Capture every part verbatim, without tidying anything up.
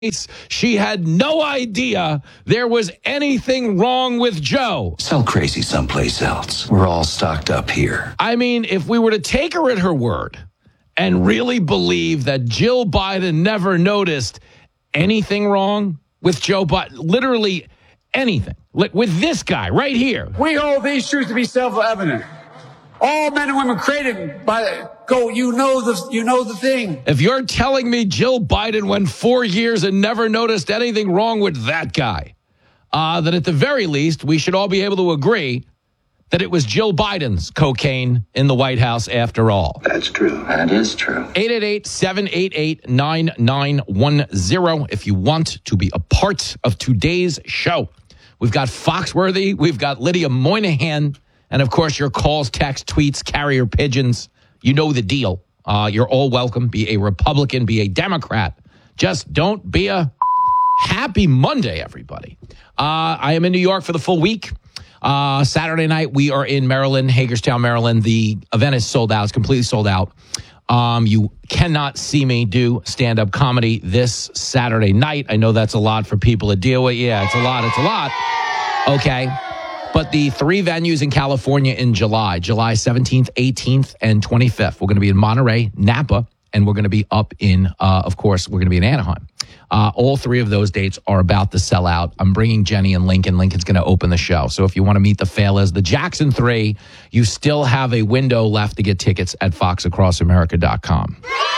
She had no idea there was anything wrong with Joe. Sell crazy someplace else. We're all stocked up here. I mean, if we were to take her at her word and really believe that Jill Biden never noticed anything wrong with Joe Biden, literally anything, like with this guy right here. We hold these truths to be self-evident. All men and women created by go. You know the you know the thing. If you're telling me Jill Biden went four years and never noticed anything wrong with that guy, uh, then at the very least we should all be able to agree that it was Jill Biden's cocaine in the White House after all. That's true. That is true. eight eight eight, seven eight eight, nine nine one zero if you want to be a part of today's show. We've got Foxworthy. We've got Lydia Moynihan. And, of course, your calls, texts, tweets, carrier pigeons. You know the deal. Uh, you're all welcome. Be a Republican, be a Democrat. Just don't be a happy Monday, everybody. Uh, I am in New York for the full week. Uh, Saturday night, we are in Maryland, Hagerstown, Maryland. The event is sold out. It's completely sold out. Um, you cannot see me do stand-up comedy this Saturday night. I know that's a lot for people to deal with. Yeah, it's a lot. It's a lot. Okay. But the three venues in California in July, July seventeenth, eighteenth, and twenty-fifth, we're going to be in Monterey, Napa, and we're going to be up in, uh, of course, we're going to be in Anaheim. Uh, all three of those dates are about to sell out. I'm bringing Jenny and Lincoln. Lincoln's going to open the show. So if you want to meet the Failers, the Jackson three, you still have a window left to get tickets at fox across america dot com.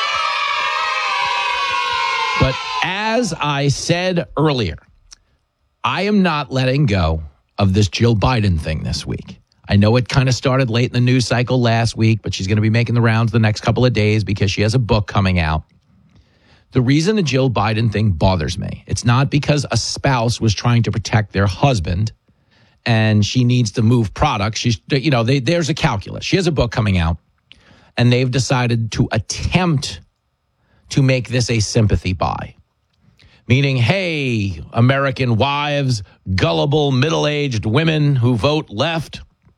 But as I said earlier, I am not letting go of this Jill Biden thing this week. I know it kind of started late in the news cycle last week, but she's going to be making the rounds the next couple of days because she has a book coming out. The reason the Jill Biden thing bothers me, it's not because a spouse was trying to protect their husband and she needs to move products. She's, you know, they, there's a calculus. She has a book coming out and they've decided to attempt to make this a sympathy buy. Meaning, hey, American wives, gullible middle-aged women who vote left,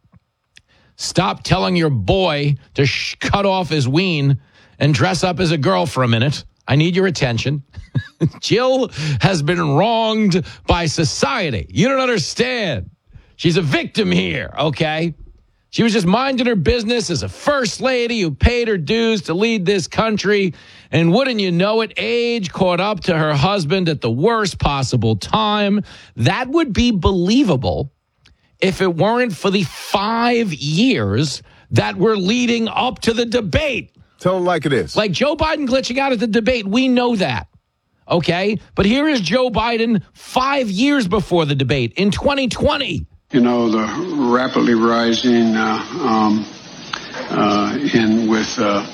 stop telling your boy to sh- cut off his ween and dress up as a girl for a minute. I need your attention. Jill has been wronged by society. You don't understand. She's a victim here, okay? She was just minding her business as a first lady who paid her dues to lead this country. And wouldn't you know it, age caught up to her husband at the worst possible time. That would be believable if it weren't for the five years that were leading up to the debate. Tell them like it is. Like Joe Biden glitching out at the debate. We know that. Okay? But here is Joe Biden five years before the debate in twenty twenty. You know, the rapidly rising uh, um, uh, in with, uh,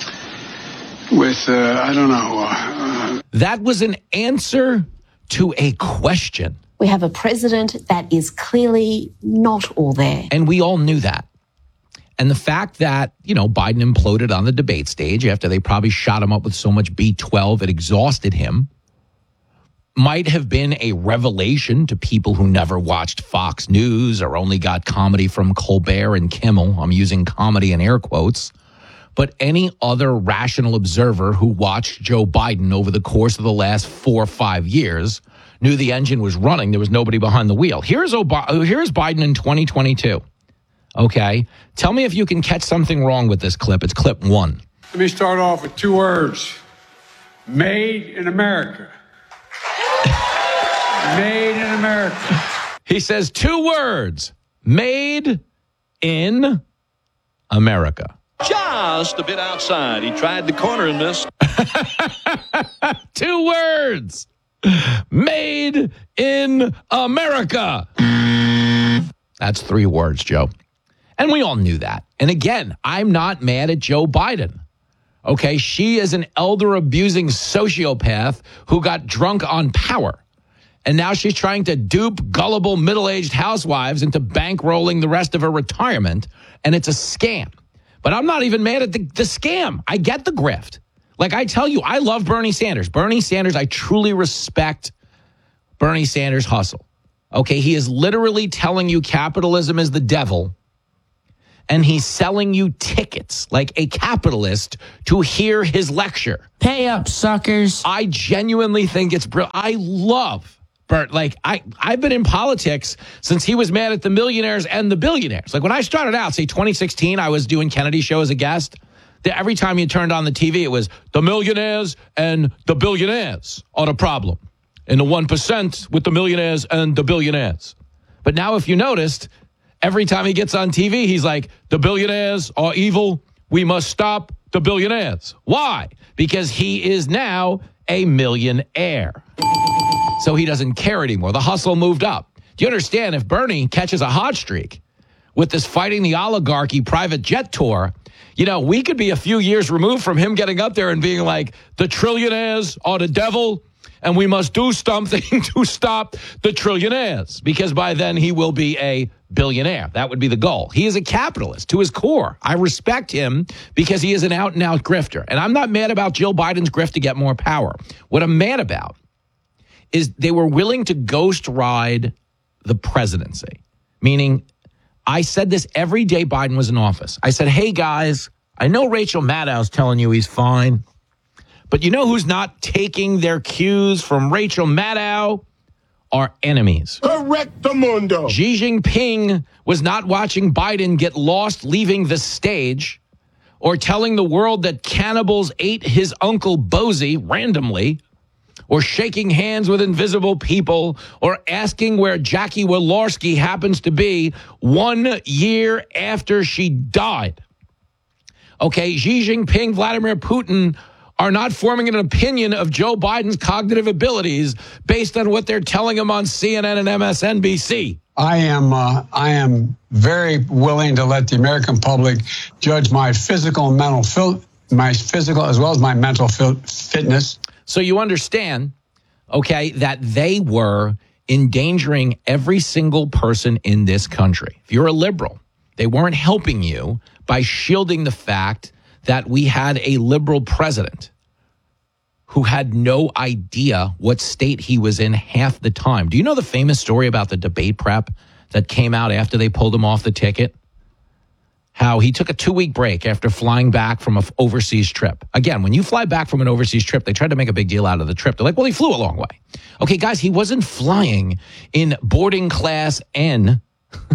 with uh, I don't know. Uh, that was an answer to a question. We have a president that is clearly not all there. And we all knew that. And the fact that, you know, Biden imploded on the debate stage after they probably shot him up with so much B twelve it exhausted him might have been a revelation to people who never watched Fox News or only got comedy from Colbert and Kimmel. I'm using comedy in air quotes. But any other rational observer who watched Joe Biden over the course of the last four or five years knew the engine was running. There was nobody behind the wheel. Here's, Ob- here's Biden in twenty twenty-two. Okay? Tell me if you can catch something wrong with this clip. It's clip one. Let me start off with two words. Made in America. Made in America. He says two words. Made in America. Just a bit outside. He tried the corner in this. Two words. Made in America. That's three words, Joe. And we all knew that. And again, I'm not mad at Joe Biden. Okay, she is an elder-abusing sociopath who got drunk on power. And now she's trying to dupe gullible middle-aged housewives into bankrolling the rest of her retirement. And it's a scam. But I'm not even mad at the, the scam. I get the grift. Like I tell you, I love Bernie Sanders. Bernie Sanders, I truly respect Bernie Sanders' hustle. Okay, he is literally telling you capitalism is the devil. and he's selling you tickets like a capitalist to hear his lecture. Pay up, suckers. I genuinely think it's brilliant. I love Bert. Like, I, I've been in politics since he was mad at the millionaires and the billionaires. Like, when I started out, say twenty sixteen, I was doing Kennedy's show as a guest. Every time you turned on the T V, it was the millionaires and the billionaires are the problem. And the one percent with the millionaires and the billionaires. But now, if you noticed, every time he gets on T V, he's like, the billionaires are evil. We must stop the billionaires. Why? Because he is now a millionaire. So he doesn't care anymore. The hustle moved up. Do you understand? If Bernie catches a hot streak with this fighting the oligarchy private jet tour, you know, we could be a few years removed from him getting up there and being like, the trillionaires are the devil, and we must do something to stop the trillionaires, because by then he will be a billionaire. That would be the goal. He is a capitalist to his core. I respect him because he is an out-and-out grifter. And I'm not mad about Jill Biden's grift to get more power. What I'm mad about is they were willing to ghost ride the presidency, meaning I said this every day Biden was in office. I said, hey, guys, I know Rachel Maddow's telling you he's fine, but you know who's not taking their cues from Rachel Maddow? Our enemies. Correctamundo. Xi Jinping was not watching Biden get lost leaving the stage or telling the world that cannibals ate his uncle Bozy randomly, or shaking hands with invisible people, or asking where Jackie Walorski happens to be one year after she died. Okay, Xi Jinping, Vladimir Putin are not forming an opinion of Joe Biden's cognitive abilities based on what they're telling him on C N N and M S N B C. I am uh, I am very willing to let the American public judge my physical and mental fil- my physical as well as my mental fil- fitness. So you understand, okay, that they were endangering every single person in this country. If you're a liberal, they weren't helping you by shielding the fact that we had a liberal president who had no idea what state he was in half the time. Do you know the famous story about the debate prep that came out after they pulled him off the ticket? How he took a two-week break after flying back from an overseas trip. Again, when you fly back from an overseas trip, they tried to make a big deal out of the trip. They're like, well, he flew a long way. Okay, guys, he wasn't flying in boarding class N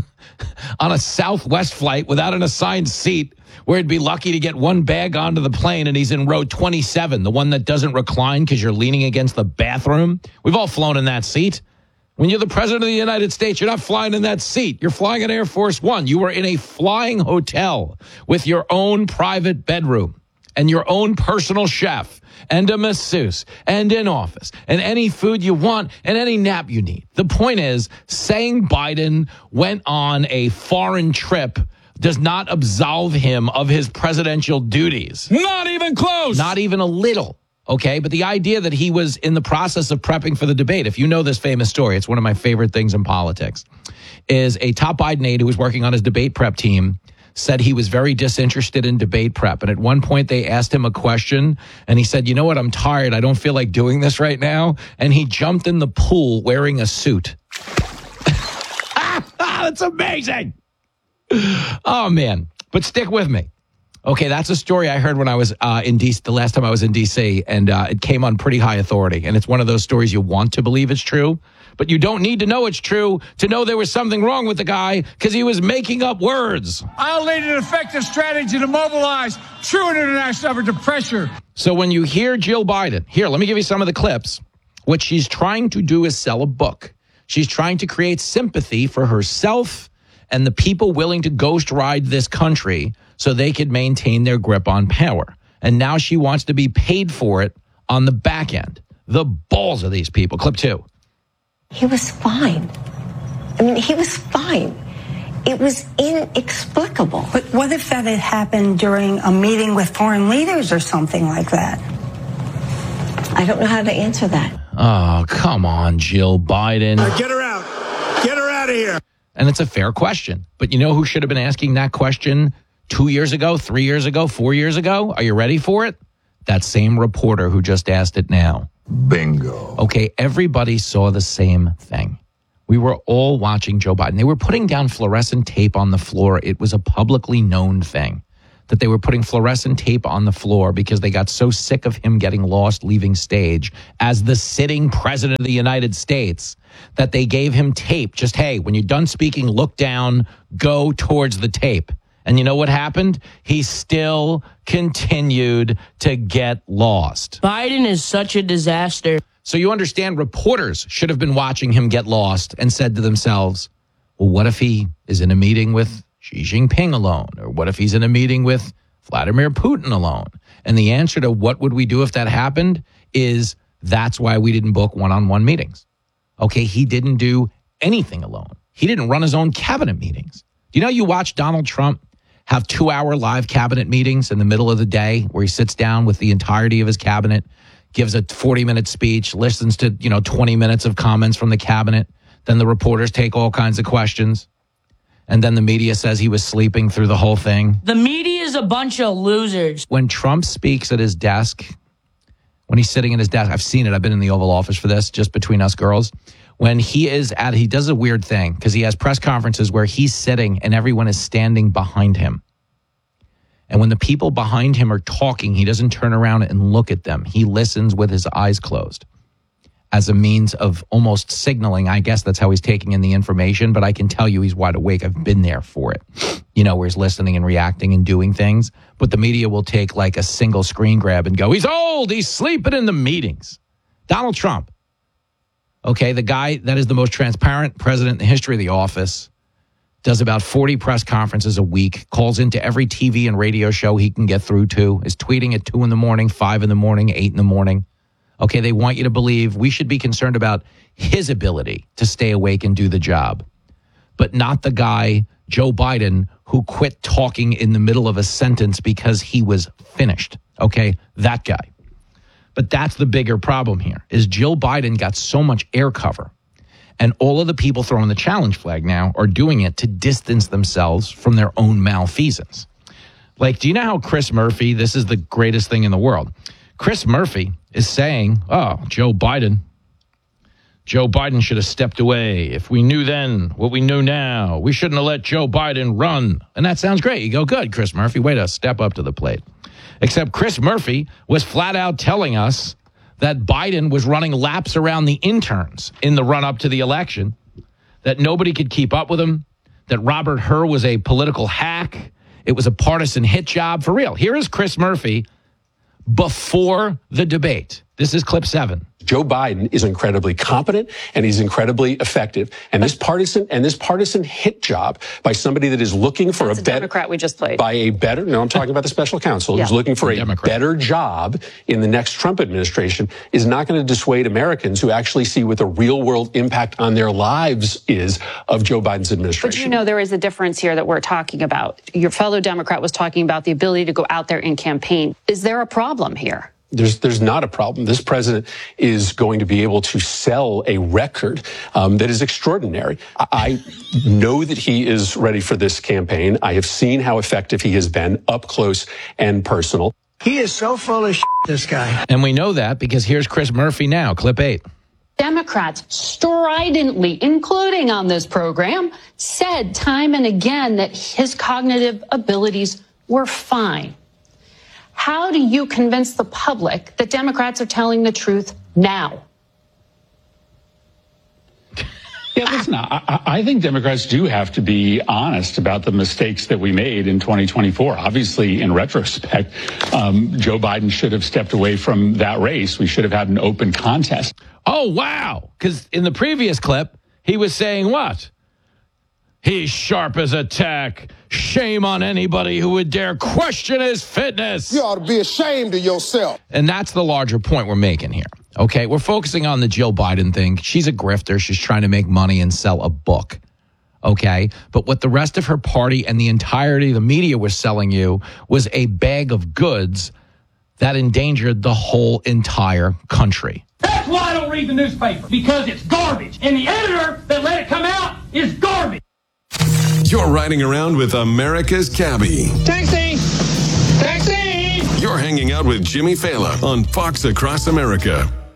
on a Southwest flight without an assigned seat where he'd be lucky to get one bag onto the plane, and he's in row twenty-seven, the one that doesn't recline because you're leaning against the bathroom. We've all flown in that seat. When you're the president of the United States, you're not flying in that seat. You're flying in Air Force One. You were in a flying hotel with your own private bedroom and your own personal chef and a masseuse and an office and any food you want and any nap you need. The point is, saying Biden went on a foreign trip does not absolve him of his presidential duties. Not even close. Not even a little. Okay, but the idea that he was in the process of prepping for the debate, if you know this famous story, it's one of my favorite things in politics, is a top Biden aide who was working on his debate prep team said he was very disinterested in debate prep. And at one point they asked him a question and he said, you know what, I'm tired. I don't feel like doing this right now. And he jumped in the pool wearing a suit. That's amazing. Oh, man. But stick with me. Okay, that's a story I heard when I was uh, in D C, the last time I was in D C, and uh, it came on pretty high authority. And it's one of those stories you want to believe it's true, but you don't need to know it's true to know there was something wrong with the guy because he was making up words. I'll lead an effective strategy to mobilize true international effort to pressure. So when you hear Jill Biden, here, let me give you some of the clips. What she's trying to do is sell a book. She's trying to create sympathy for herself and the people willing to ghost ride this country so they could maintain their grip on power. And now she wants to be paid for it on the back end. The balls of these people. Clip two. He was fine. I mean, he was fine. It was inexplicable. But what if that had happened during a meeting with foreign leaders or something like that? I don't know how to answer that. Oh, come on, Jill Biden. Uh, get her out. Get her out of here. And it's a fair question. But you know who should have been asking that question two years ago, three years ago, four years ago? Are you ready for it? That same reporter who just asked it now. Bingo. Okay, everybody saw the same thing. We were all watching Joe Biden. They were putting down fluorescent tape on the floor. It was a publicly known thing that they were putting fluorescent tape on the floor because they got so sick of him getting lost leaving stage as the sitting president of the United States that they gave him tape. Just, hey, when you're done speaking, look down, go towards the tape. And you know what happened? He still continued to get lost. Biden is such a disaster. So you understand reporters should have been watching him get lost and said to themselves, well, what if he is in a meeting with Xi Jinping alone? Or what if he's in a meeting with Vladimir Putin alone? And the answer to what would we do if that happened is that's why we didn't book one-on-one meetings. Okay, he didn't do anything alone. He didn't run his own cabinet meetings. Do you know you watch Donald Trump have two-hour live cabinet meetings in the middle of the day where he sits down with the entirety of his cabinet, gives a forty-minute speech, listens to, you know, twenty minutes of comments from the cabinet. Then the reporters take all kinds of questions. And then the media says he was sleeping through the whole thing. The media is a bunch of losers. When Trump speaks at his desk, when he's sitting at his desk, I've seen it. I've been in the Oval Office for this, just between us girls. When he is at, he does a weird thing because he has press conferences where he's sitting and everyone is standing behind him. And when the people behind him are talking, he doesn't turn around and look at them. He listens with his eyes closed as a means of almost signaling. I guess that's how he's taking in the information, but I can tell you he's wide awake. I've been there for it, you know, where he's listening and reacting and doing things. But the media will take like a single screen grab and go, he's old, he's sleeping in the meetings. Donald Trump. Okay, the guy that is the most transparent president in the history of the office, does about forty press conferences a week, calls into every T V and radio show he can get through to, is tweeting at two in the morning, five in the morning, eight in the morning. Okay, they want you to believe we should be concerned about his ability to stay awake and do the job, but not the guy, Joe Biden, who quit talking in the middle of a sentence because he was finished. Okay, that guy. But that's the bigger problem here, is Jill Biden got so much air cover, and all of the people throwing the challenge flag now are doing it to distance themselves from their own malfeasance. Like, do you know how Chris Murphy, this is the greatest thing in the world. Chris Murphy is saying, oh, Joe Biden, Joe Biden should have stepped away. If we knew then what we know now, we shouldn't have let Joe Biden run. And that sounds great. You go, good, Chris Murphy, way to step up to the plate. Except Chris Murphy was flat out telling us that Biden was running laps around the interns in the run-up to the election, that nobody could keep up with him, that Robert Hur was a political hack. It was a partisan hit job. For real. Here is Chris Murphy before the debate. This is clip seven. Joe Biden is incredibly competent and he's incredibly effective. And this partisan and this partisan hit job by somebody that is looking for That's a, a better Democrat we just played. By a better no, I'm talking about the special counsel Yeah. who's looking for a Democrat. better job in the next Trump administration is not going to dissuade Americans who actually see what the real world impact on their lives is of Joe Biden's administration. But you know, there is a difference here that we're talking about. Your fellow Democrat was talking about the ability to go out there and campaign. Is there a problem here? There's there's not a problem. This president is going to be able to sell a record um, that is extraordinary. I, I know that he is ready for this campaign. I have seen how effective he has been up close and personal. He is so full of shit, this guy. And we know that because here's Chris Murphy now, clip eight. Democrats stridently, including on this program, said time and again that his cognitive abilities were fine. How do you convince the public that Democrats are telling the truth now? Yeah, listen, I, I think Democrats do have to be honest about the mistakes that we made in twenty twenty-four. Obviously, in retrospect, um, Joe Biden should have stepped away from that race. We should have had an open contest. Oh, wow. Because in the previous clip, he was saying what? He's sharp as a tack. Shame on anybody who would dare question his fitness. You ought to be ashamed of yourself. And that's the larger point we're making here. Okay, we're focusing on the Jill Biden thing. She's a grifter. She's trying to make money and sell a book. Okay, but what the rest of her party and the entirety of the media was selling you was a bag of goods that endangered the whole entire country. That's why I don't read the newspaper, because it's garbage. And the editor that let it come out is garbage. You're riding around with America's Cabbie. Taxi! Taxi! You're hanging out with Jimmy Fallon on Fox Across America.